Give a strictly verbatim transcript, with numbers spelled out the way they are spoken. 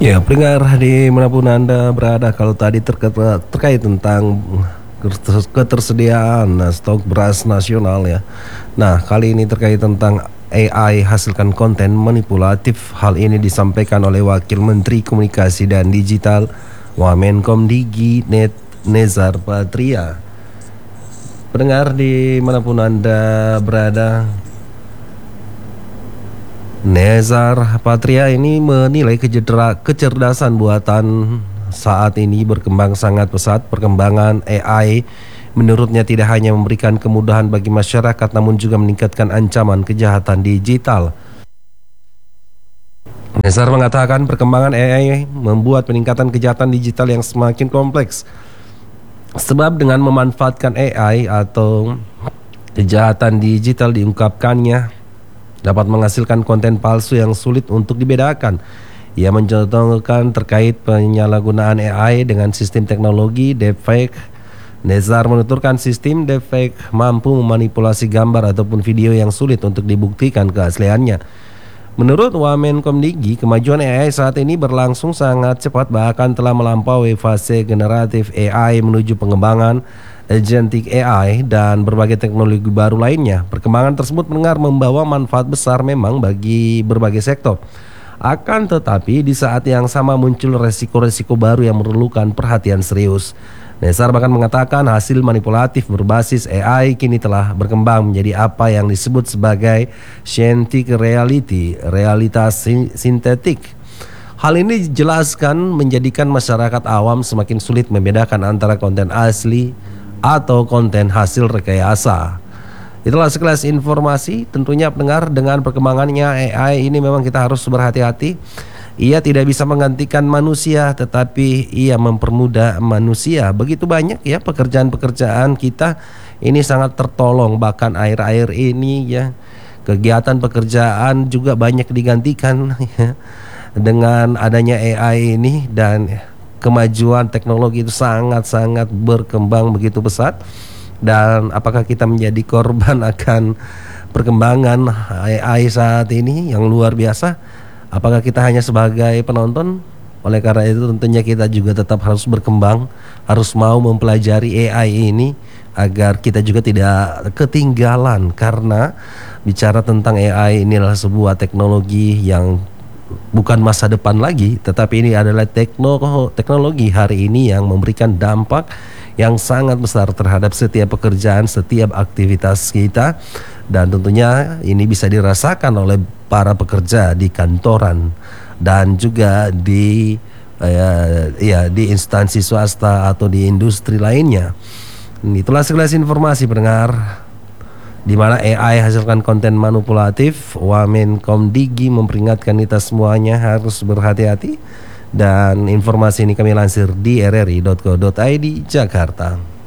Ya, pendengar dimanapun Anda berada, kalau tadi terkait, terkait tentang ketersediaan stok beras nasional ya. Nah, kali ini terkait tentang A I hasilkan konten manipulatif. Hal ini disampaikan oleh Wakil Menteri Komunikasi dan Digital Wamenkomdigi Net Nezar Patria. Pendengar dimanapun Anda berada, Nezar Patria ini menilai kejedra- kecerdasan buatan saat ini berkembang sangat pesat. Perkembangan A I menurutnya tidak hanya memberikan kemudahan bagi masyarakat, namun juga meningkatkan ancaman kejahatan digital. Nezar mengatakan perkembangan A I membuat peningkatan kejahatan digital yang semakin kompleks. Sebab dengan memanfaatkan A I atau kejahatan digital diungkapkannya dapat menghasilkan konten palsu yang sulit untuk dibedakan. Ia mencontohkan terkait penyalahgunaan A I dengan sistem teknologi deepfake. Nezar menuturkan sistem deepfake mampu memanipulasi gambar ataupun video yang sulit untuk dibuktikan keasliannya. Menurut Wamenkomdigi, kemajuan A I saat ini berlangsung sangat cepat, bahkan telah melampaui fase generatif A I menuju pengembangan agentic A I dan berbagai teknologi baru lainnya. Perkembangan tersebut mendengar membawa manfaat besar memang bagi berbagai sektor. Akan tetapi di saat yang sama muncul resiko-resiko baru yang memerlukan perhatian serius. Nezar bahkan mengatakan hasil manipulatif berbasis A I kini telah berkembang menjadi apa yang disebut sebagai synthetic reality, realitas sintetik. Hal ini dijelaskan menjadikan masyarakat awam semakin sulit membedakan antara konten asli atau konten hasil rekayasa. Itulah sekelas informasi. Tentunya pendengar, dengan perkembangannya A I ini memang kita harus berhati-hati. Ia tidak bisa menggantikan manusia, tetapi ia mempermudah manusia. Begitu banyak ya pekerjaan-pekerjaan kita ini sangat tertolong. Bahkan akhir-akhir ini ya kegiatan pekerjaan juga banyak digantikan ya, dengan adanya A I ini. Dan kemajuan teknologi itu sangat-sangat berkembang begitu pesat. Dan apakah kita menjadi korban akan perkembangan A I saat ini yang luar biasa? Apakah kita hanya sebagai penonton? Oleh karena itu tentunya kita juga tetap harus berkembang, harus mau mempelajari A I ini agar kita juga tidak ketinggalan. Karena bicara tentang A I ini adalah sebuah teknologi yang bukan masa depan lagi, tetapi ini adalah tekno- teknologi hari ini yang memberikan dampak yang sangat besar terhadap setiap pekerjaan, setiap aktivitas kita. Dan tentunya ini bisa dirasakan oleh para pekerja di kantoran dan juga di uh, ya di instansi swasta atau di industri lainnya. Itulah sekelas informasi pendengar, di mana A I hasilkan konten manipulatif. Wamenkomdigi memperingatkan kita semuanya harus berhati-hati. Dan informasi ini kami lansir di r r i dot co dot i d Jakarta.